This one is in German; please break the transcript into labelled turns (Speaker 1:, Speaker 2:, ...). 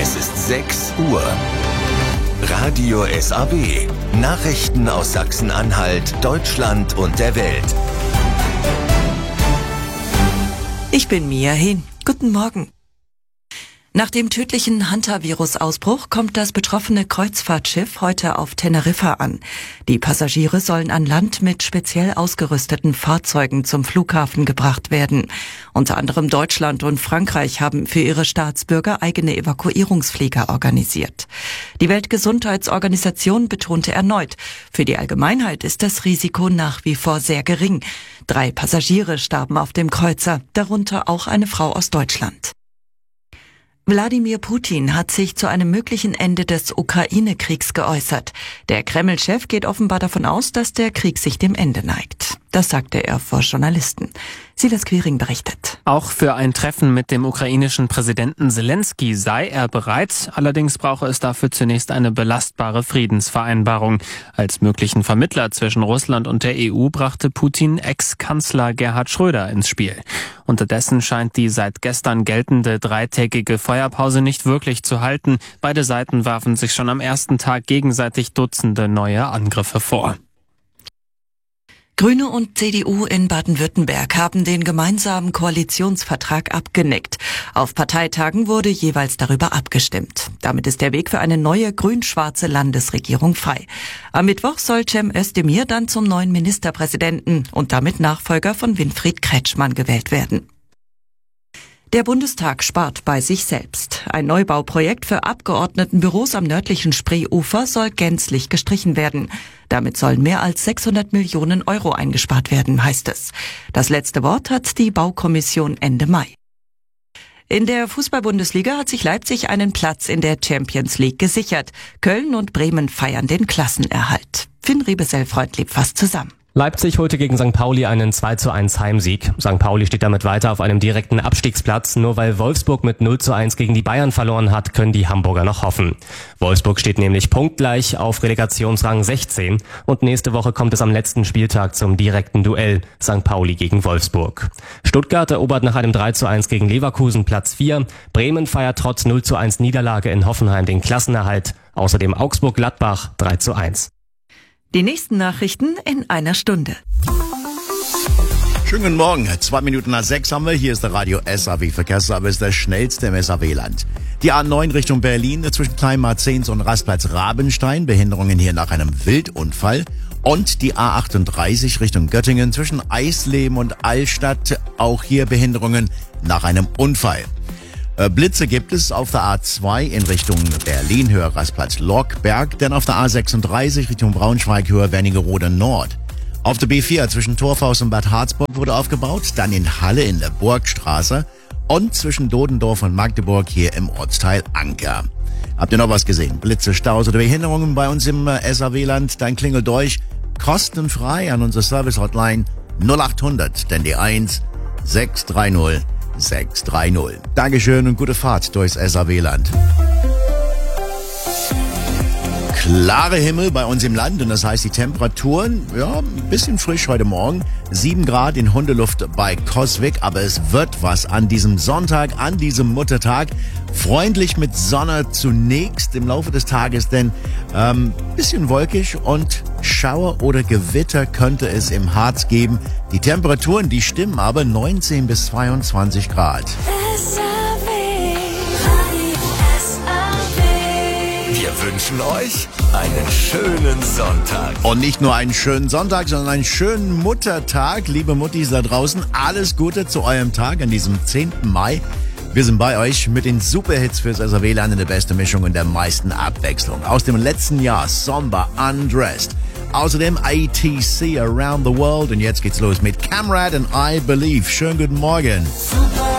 Speaker 1: Es ist 6 Uhr. Radio SAW. Nachrichten aus Sachsen-Anhalt, Deutschland und der Welt.
Speaker 2: Ich bin Mia Hehn. Guten Morgen. Nach dem tödlichen Hantavirus-Ausbruch kommt das betroffene Kreuzfahrtschiff heute auf Teneriffa an. Die Passagiere sollen an Land mit speziell ausgerüsteten Fahrzeugen zum Flughafen gebracht werden. Unter anderem Deutschland und Frankreich haben für ihre Staatsbürger eigene Evakuierungsflieger organisiert. Die Weltgesundheitsorganisation betonte erneut, für die Allgemeinheit ist das Risiko nach wie vor sehr gering. 3 Passagiere starben auf dem Kreuzer, darunter auch eine Frau aus Deutschland. Wladimir Putin hat sich zu einem möglichen Ende des Ukraine-Kriegs geäußert. Der Kreml-Chef geht offenbar davon aus, dass der Krieg sich dem Ende neigt. Das sagte er vor Journalisten. Silas Quiring berichtet.
Speaker 3: Auch für ein Treffen mit dem ukrainischen Präsidenten Zelensky sei er bereit. Allerdings brauche es dafür zunächst eine belastbare Friedensvereinbarung. Als möglichen Vermittler zwischen Russland und der EU brachte Putin Ex-Kanzler Gerhard Schröder ins Spiel. Unterdessen scheint die seit gestern geltende 3-tägige Feuerpause nicht wirklich zu halten. Beide Seiten warfen sich schon am ersten Tag gegenseitig Dutzende neue Angriffe vor.
Speaker 2: Grüne und CDU in Baden-Württemberg haben den gemeinsamen Koalitionsvertrag abgenickt. Auf Parteitagen wurde jeweils darüber abgestimmt. Damit ist der Weg für eine neue grün-schwarze Landesregierung frei. Am Mittwoch soll Cem Özdemir dann zum neuen Ministerpräsidenten und damit Nachfolger von Winfried Kretschmann gewählt werden. Der Bundestag spart bei sich selbst. Ein Neubauprojekt für Abgeordnetenbüros am nördlichen Spreeufer soll gänzlich gestrichen werden. Damit sollen mehr als 600 Millionen Euro eingespart werden, heißt es. Das letzte Wort hat die Baukommission Ende Mai. In der Fußball-Bundesliga hat sich Leipzig einen Platz in der Champions League gesichert. Köln und Bremen feiern den Klassenerhalt. Finn Riebesell-Freund lebt fast zusammen.
Speaker 4: Leipzig holte gegen St. Pauli einen 2:1 Heimsieg. St. Pauli steht damit weiter auf einem direkten Abstiegsplatz. Nur weil Wolfsburg mit 0:1 gegen die Bayern verloren hat, können die Hamburger noch hoffen. Wolfsburg steht nämlich punktgleich auf Relegationsrang 16 und nächste Woche kommt es am letzten Spieltag zum direkten Duell St. Pauli gegen Wolfsburg. Stuttgart erobert nach einem 3:1 gegen Leverkusen Platz 4. Bremen feiert trotz 0:1 Niederlage in Hoffenheim den Klassenerhalt. Außerdem Augsburg-Gladbach 3:1.
Speaker 2: Die nächsten Nachrichten in einer Stunde.
Speaker 5: Schönen guten Morgen. 6:02 haben wir. Hier ist der Radio SAW Verkehrsservice, der schnellste im SAW-Land. Die A9 Richtung Berlin zwischen Kleinmarzens und Rastplatz Rabenstein. Behinderungen hier nach einem Wildunfall. Und die A38 Richtung Göttingen zwischen Eisleben und Altstadt. Auch hier Behinderungen nach einem Unfall. Blitze gibt es auf der A2 in Richtung Berlin, höher Rastplatz Lockberg, denn auf der A36 Richtung Braunschweig, höher Wernigerode Nord. Auf der B4 zwischen Torfhaus und Bad Harzburg wurde aufgebaut, dann in Halle in der Burgstraße und zwischen Dodendorf und Magdeburg hier im Ortsteil Anker. Habt ihr noch was gesehen? Blitze, Staus oder Behinderungen bei uns im SAW-Land? Dann klingelt durch kostenfrei an unsere Service-Hotline 0800, denn die 1 630 630. Dankeschön und gute Fahrt durchs SAW-Land. Klare Himmel bei uns im Land und das heißt die Temperaturen, ja, ein bisschen frisch heute Morgen. 7 Grad in Hundeluft bei Coswig, aber es wird was an diesem Sonntag, an diesem Muttertag. Freundlich mit Sonne zunächst im Laufe des Tages, denn bisschen wolkig und Schauer oder Gewitter könnte es im Harz geben. Die Temperaturen, die stimmen aber 19 bis 22 Grad.
Speaker 1: Wir wünschen euch einen schönen Sonntag.
Speaker 5: Und nicht nur einen schönen Sonntag, sondern einen schönen Muttertag. Liebe Muttis da draußen, alles Gute zu eurem Tag an diesem 10. Mai. Wir sind bei euch mit den Superhits fürs SAW-Land in der besten Mischung und der meisten Abwechslung. Aus dem letzten Jahr Somber Undressed. Außerdem ATC Around the World. Und jetzt geht's los mit Camrad and I Believe. Schönen guten Morgen.